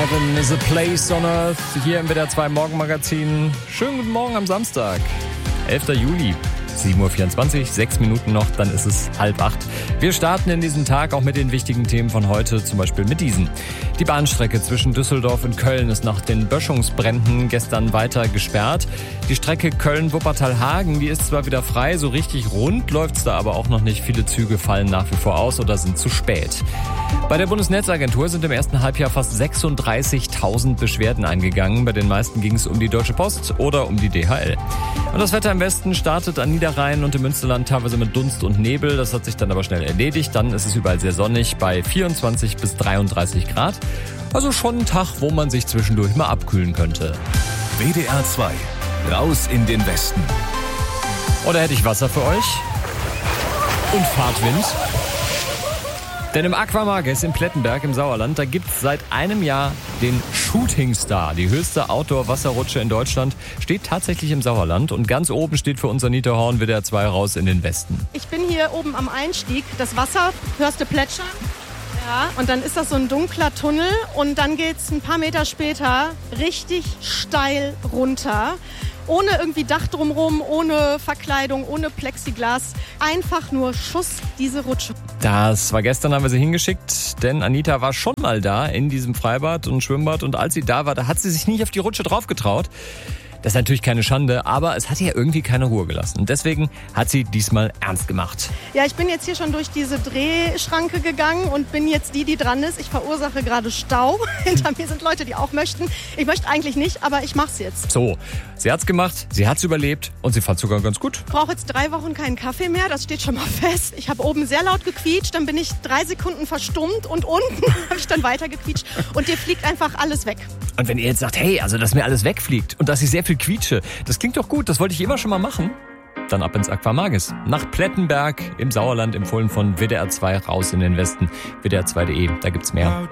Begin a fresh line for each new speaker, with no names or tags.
Heaven is a place on earth. Hier im WDR 2 Morgenmagazin. Schönen guten Morgen am Samstag, 11. Juli. 7.24 Uhr, 6 Minuten noch, dann ist es 7:30. Wir starten in diesen Tag auch mit den wichtigen Themen von heute, zum Beispiel mit diesen. Die Bahnstrecke zwischen Düsseldorf und Köln ist nach den Böschungsbränden gestern weiter gesperrt. Die Strecke Köln-Wuppertal-Hagen, die ist zwar wieder frei, so richtig rund läuft's da aber auch noch nicht. Viele Züge fallen nach wie vor aus oder sind zu spät. Bei der Bundesnetzagentur sind im ersten Halbjahr fast 36.000 Beschwerden eingegangen. Bei den meisten ging es um die Deutsche Post oder um die DHL. Und das Wetter im Westen startet an Niederrhein und im Münsterland teilweise mit Dunst und Nebel. Das hat sich dann aber schnell erledigt. Dann ist es überall sehr sonnig bei 24 bis 33 Grad. Also schon ein Tag, wo man sich zwischendurch mal abkühlen könnte.
WDR 2, raus in den Westen.
Oder hätte ich Wasser für euch? Und Fahrtwind? Denn im Aquamages in Plettenberg im Sauerland, da gibt's seit einem Jahr den Shooting Star. Die höchste Outdoor-Wasserrutsche in Deutschland steht tatsächlich im Sauerland. Und ganz oben steht für uns Anita Horn WDR 2 raus in den Westen.
Ich bin hier oben am Einstieg. Das Wasser, hörst du plätschern? Ja. Und dann ist das so ein dunkler Tunnel. Und dann geht's ein paar Meter später richtig steil runter. Ohne irgendwie Dach drumherum, ohne Verkleidung, ohne Plexiglas. Einfach nur Schuss, diese Rutsche.
Das war gestern, haben wir sie hingeschickt, denn Anita war schon mal da in diesem Freibad und Schwimmbad. Und als sie da war, da hat sie sich nicht auf die Rutsche drauf getraut. Das ist natürlich keine Schande, aber es hat ihr irgendwie keine Ruhe gelassen. Und deswegen hat sie diesmal ernst gemacht.
Ja, ich bin jetzt hier schon durch diese Drehschranke gegangen und bin jetzt die dran ist. Ich verursache gerade Stau. Hinter mir sind Leute, die auch möchten. Ich möchte eigentlich nicht, aber ich mach's jetzt.
So, sie hat's gemacht, sie hat's überlebt und sie fand's sogar ganz gut.
Ich brauche jetzt 3 Wochen keinen Kaffee mehr, das steht schon mal fest. Ich habe oben sehr laut gequietscht, dann bin ich 3 Sekunden verstummt und unten habe ich dann weiter gequietscht. Und dir fliegt einfach alles weg.
Und wenn ihr jetzt sagt, hey, also dass mir alles wegfliegt und dass ich sehr viel quietsche, das klingt doch gut, das wollte ich immer schon mal machen. Dann ab ins Aquamages. Nach Plettenberg im Sauerland, empfohlen von WDR 2 raus in den Westen. WDR2.de, da gibt's mehr.